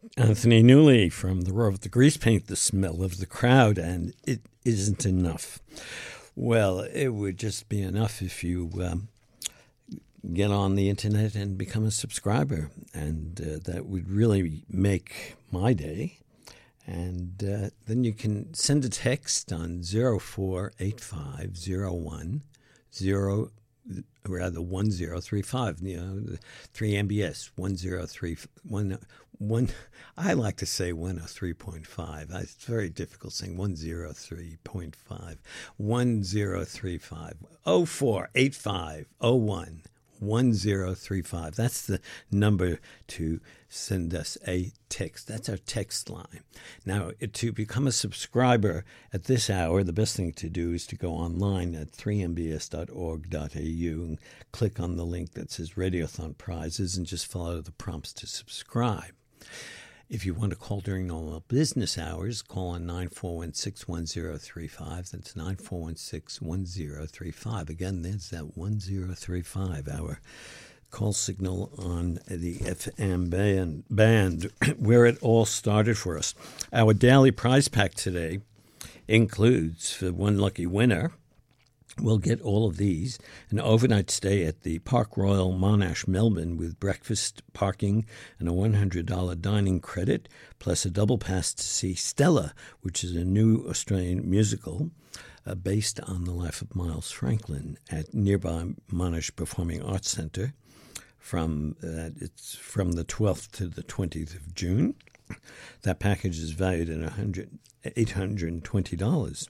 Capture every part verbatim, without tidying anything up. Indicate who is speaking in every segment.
Speaker 1: Anthony Newley from The Roar of the Grease Paint, The Smell of the Crowd, and it isn't enough. Well, it would just be enough if you um, get on the internet and become a subscriber, and uh, that would really make my day. And uh, then you can send a text on zero four eight five zero one zero rather one zero three five, you know, three M B S one zero three one one. I like to say one oh three point five. It's very difficult saying one zero three point five. one zero three five oh four eight five oh one one zero three five. That's the number to send us a text. That's our text line. Now, to become a subscriber at this hour, the best thing to do is to go online at three m b s dot org dot a u and click on the link that says Radiothon Prizes and just follow the prompts to subscribe. If you want to call during normal business hours, call on nine four one six one zero three five. That's nine four one six one zero three five. Again, there's that one zero three five, our call signal on the F M band, band where it all started for us. Our daily prize pack today includes, for one lucky winner, we'll get all of these: an overnight stay at the Park Royal Monash, Melbourne, with breakfast, parking, and a one hundred dollars dining credit, plus a double pass to see Stella, which is a new Australian musical uh, based on the life of Miles Franklin at nearby Monash Performing Arts Centre. From uh, it's from the twelfth to the twentieth of June. That package is valued at one hundred eight hundred twenty dollars.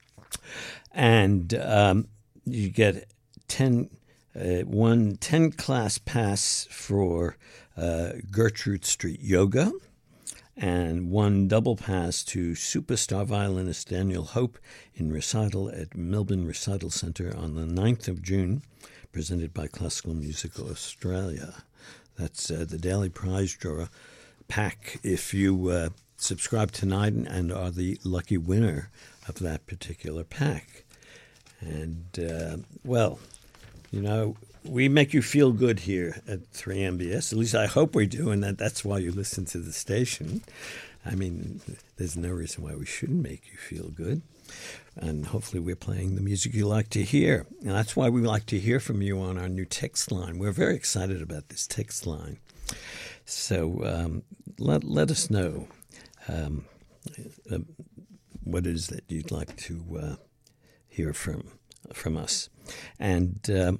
Speaker 1: And um, you get ten, uh, one ten-class pass for uh, Gertrude Street Yoga, and one double pass to superstar violinist Daniel Hope in recital at Melbourne Recital Centre on the ninth of June, presented by Classical Music Australia. That's uh, the daily prize drawer pack if you uh, subscribe tonight and are the lucky winner of that particular pack. And, uh, well, you know, we make you feel good here at three M B S. At least I hope we do, and that, that's why you listen to the station. I mean, there's no reason why we shouldn't make you feel good. And hopefully we're playing the music you like to hear. And that's why we like to hear from you on our new text line. We're very excited about this text line. So um, let, let us know um, uh, what it is that you'd like to uh, hear from from us. And, um,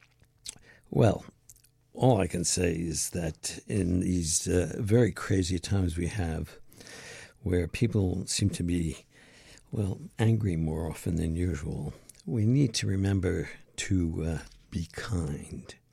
Speaker 1: well, all I can say is that in these uh, very crazy times we have, where people seem to be, well, angry more often than usual, we need to remember to uh, be kind.